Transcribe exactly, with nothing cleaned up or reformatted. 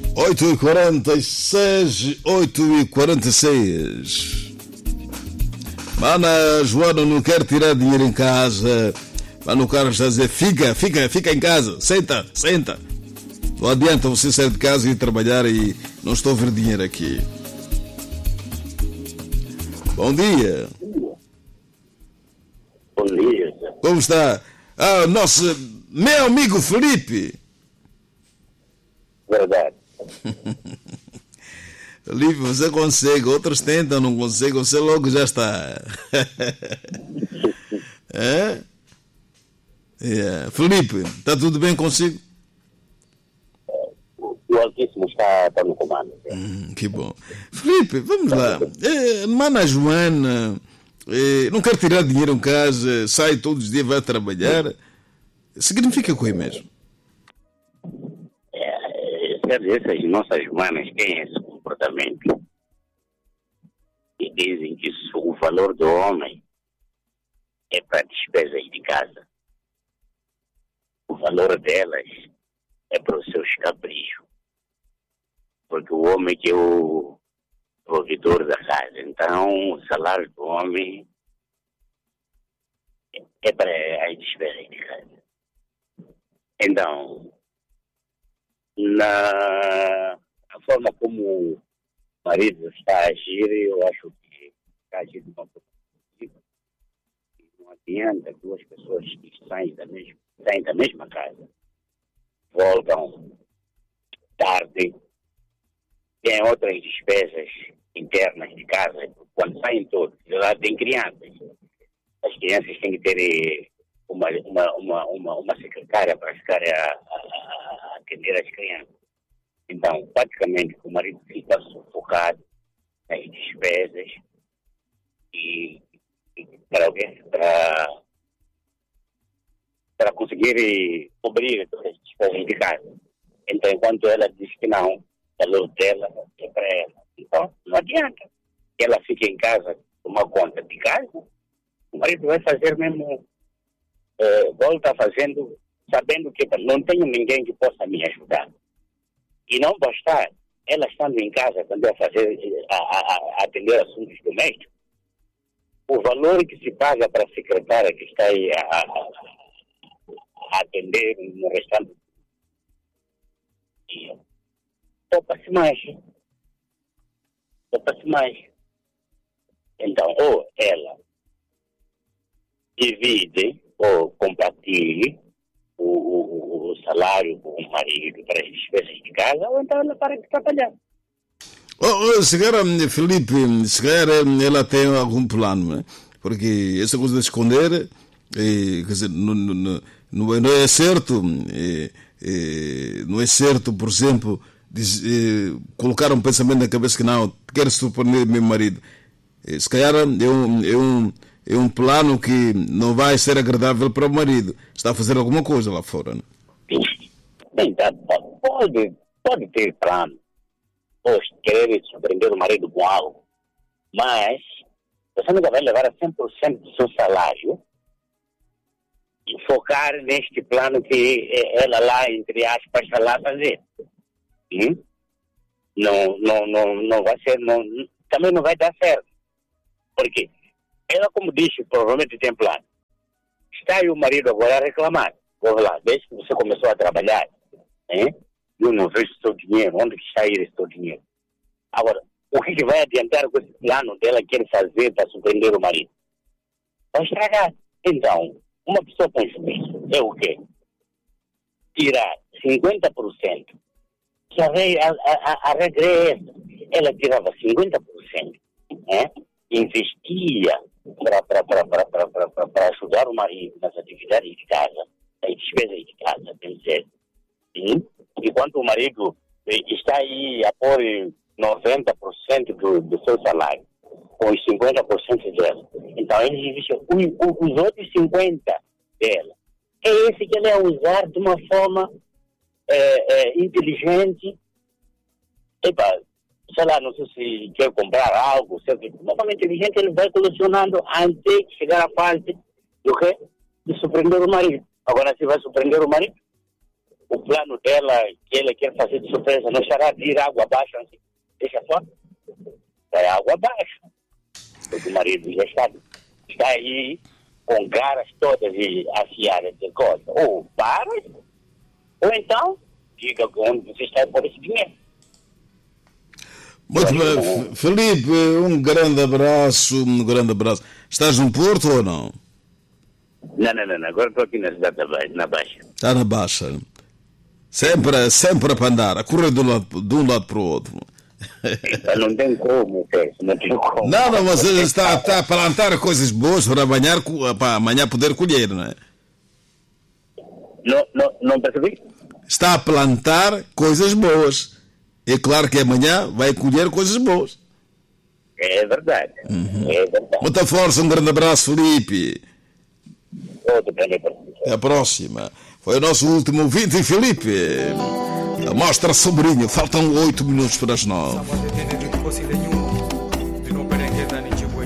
oito e quarenta e seis, oito e quarenta e seis. Mana Joana não quer tirar dinheiro em casa. Mano Carlos está a dizer, fica, fica, fica em casa, senta, senta. Não adianta você sair de casa e ir trabalhar e não estou a ver dinheiro aqui. Bom dia. Bom dia. Como está? Ah, nosso meu amigo Felipe. Verdade. Felipe, você consegue, outros tentam, não conseguem, você logo já está. É? Yeah. Felipe, está tudo bem consigo? O Altíssimo está, está no comando. Hum, que bom. Felipe, vamos lá. É, Mana Joana é, não quer tirar dinheiro em casa, sai todos os dias, vai trabalhar. Significa o que mesmo? É, sabe, essas nossas manas têm esse comportamento e dizem que o valor do homem é para despesas de casa. O valor delas é para os seus caprichos. Porque o homem que é o provedor da casa. Então, o salário do homem é para as despesas de casa. Então, na a forma como o marido está a agir, eu acho que está a agir de uma forma positiva. Não adianta duas pessoas que saem da mesma, saem da mesma casa, voltam tarde, têm outras despesas internas de casa, quando saem todos, lá tem crianças. As crianças têm que ter uma, uma, uma, uma, uma secretária para ficar a, a, a atender as crianças. Então, praticamente, o marido fica sufocado nas despesas e, e para, para, para conseguir cobrir todas as despesas de casa. Então, enquanto ela diz que não, o valor dela é para ela. Então, não adianta. Ela fica em casa, tomar conta de casa, o marido vai fazer mesmo, eh, volta fazendo, sabendo que não tenho ninguém que possa me ajudar. E não bastar, ela estando em casa, quando a, fazer, a, a, a atender assuntos domésticos, o valor que se paga para a secretária que está aí a, a, a atender no restante, topa-se mais. Topa-se mais. Então, ou ela divide ou compartilhe o, o, o salário com o marido para as despesas de casa, ou então ela para de trabalhar. Oh, oh, se calhar, Felipe, se calhar ela tem algum plano, né? Porque essa coisa de esconder, eh, quer dizer, não, não, não, não é certo, eh, eh, não é certo, por exemplo, diz, eh, colocar um pensamento na cabeça que não, quero surpreender meu marido. Eh, se calhar é um, é um É um plano que não vai ser agradável para o marido. Está a fazer alguma coisa lá fora, né? Bem, pode, pode ter plano. Ou querer surpreender o marido com algo. Mas você nunca vai levar a cem por cento do seu salário e focar neste plano que ela lá, entre aspas, está lá a fazer. Hum? Não, não, não, não vai ser... Não, também não vai dar certo. Por quê? Ela, como disse, provavelmente tem plano. Está aí o marido agora a reclamar. Vou lá, desde que você começou a trabalhar, hein? Eu não vejo o seu dinheiro. Onde que está aí esse seu dinheiro? Agora, o que, que vai adiantar com esse plano dela quer fazer para surpreender o marido? Vai estragar. Então, uma pessoa com juízo é o quê? Tirar cinquenta por cento. Que a, a, a, a regra é essa. Ela tirava cinquenta por cento, né? Investia para ajudar o marido nas atividades de casa, nas despesas de casa, tem que ser. Sim? Enquanto o marido está aí a pôr noventa por cento do, do seu salário, com os cinquenta por cento dela. Então, ele investiu os, os outros cinquenta por cento dela. É esse que ele vai usar de uma forma é, é, inteligente. Epa, sei lá, não sei se quer comprar algo, se de uma forma inteligente ele vai colecionando até chegar à fase do quê? De surpreender o marido. Agora, se vai surpreender o marido, o plano dela, que ela quer fazer de surpresa, não será de ir água abaixo, assim, deixa só, vai água abaixo. Porque o marido já está, está aí com garras todas e afiadas de coisa. Ou para, ou então, diga onde você está por esse dinheiro. Muito bem, Felipe, um grande abraço, um grande abraço. Estás no Porto ou não? Não, não, não, agora estou aqui na cidade da Baixa, na Baixa. Está na Baixa. Sempre, sempre para andar, a correr de um lado, de um lado para o outro. Não tem como, não tem como. Não, não, mas está, está a plantar coisas boas para amanhã, para amanhã poder colher, não é? Não, não, não percebi? Está a plantar coisas boas. É claro que amanhã vai colher coisas boas. É verdade. Uhum. É verdade. Muita força, um grande abraço, Felipe. Outro grande abraço. Até a próxima. Foi o nosso último ouvinte, Felipe. A mostra Sobrinho. Faltam oito minutos para as nove.